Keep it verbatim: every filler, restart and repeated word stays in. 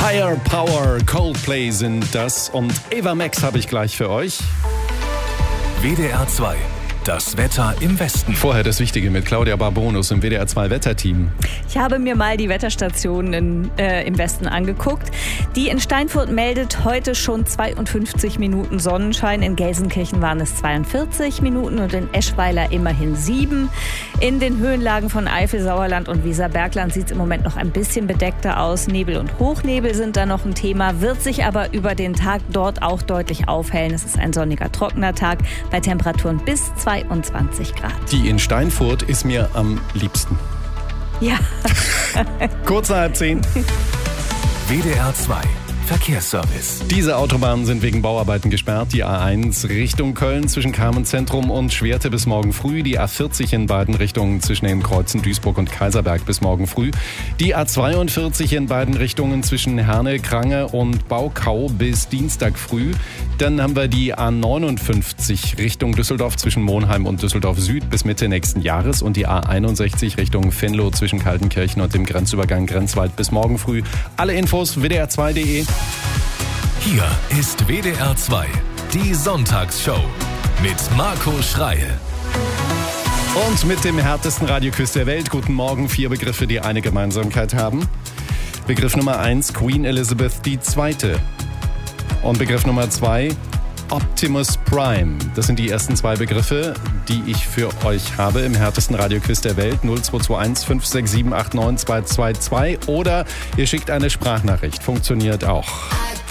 Higher Power, Coldplay sind das und Ava Max habe ich gleich für euch. W D R zwei, das Wetter im Westen. Vorher das Wichtige mit Claudia Barbonus im W D R zwei Wetterteam. Ich habe mir mal die Wetterstationen in, äh, im Westen angeguckt. Die in Steinfurt meldet heute schon zweiundfünfzig Minuten Sonnenschein. In Gelsenkirchen waren es zweiundvierzig Minuten und in Eschweiler immerhin sieben. In den Höhenlagen von Eifel, Sauerland und Weserbergland sieht es im Moment noch ein bisschen bedeckter aus. Nebel und Hochnebel sind da noch ein Thema, wird sich aber über den Tag dort auch deutlich aufhellen. Es ist ein sonniger, trockener Tag bei Temperaturen bis zweiundzwanzig Grad. Die in Steinfurt ist mir am liebsten. Ja. Kurz nach halb zehn. W D R zwei, Verkehrsservice. Diese Autobahnen sind wegen Bauarbeiten gesperrt. Die A eins Richtung Köln zwischen Carmenzentrum und Schwerte bis morgen früh. Die A vierzig in beiden Richtungen zwischen den Kreuzen Duisburg und Kaiserberg bis morgen früh. Die A zweiundvierzig in beiden Richtungen zwischen Herne, Krange und Baukau bis Dienstag früh. Dann haben wir die A neunundfünfzig Richtung Düsseldorf zwischen Monheim und Düsseldorf Süd bis Mitte nächsten Jahres und die A einundsechzig Richtung Venlo zwischen Kaltenkirchen und dem Grenzübergang Grenzwald bis morgen früh. Alle Infos w d r zwei punkt d e. Hier ist W D R zwei, die Sonntagsshow mit Marco Schreil. Und mit dem härtesten Radioquiz der Welt. Guten Morgen, vier Begriffe, die eine Gemeinsamkeit haben. Begriff Nummer eins, Queen Elizabeth die Zweite. Und Begriff Nummer zwei, Optimus Prime. Das sind die ersten zwei Begriffe, die ich für euch habe im härtesten Radioquiz der Welt. null zwei zwei eins fünf sechs sieben acht neun zwei zwei zwei oder ihr schickt eine Sprachnachricht. Funktioniert auch.